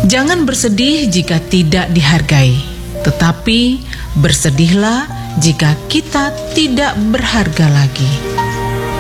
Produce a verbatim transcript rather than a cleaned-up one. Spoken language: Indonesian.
Jangan bersedih jika tidak dihargai, tetapi bersedihlah jika kita tidak berharga lagi.